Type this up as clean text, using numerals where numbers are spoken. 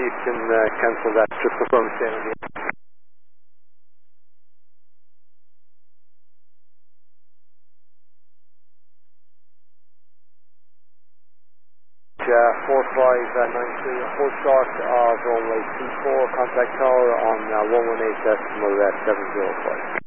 you can cancel that. Just confirm staying on the air. 4593, full start of runway 24, contact tower on 118.705.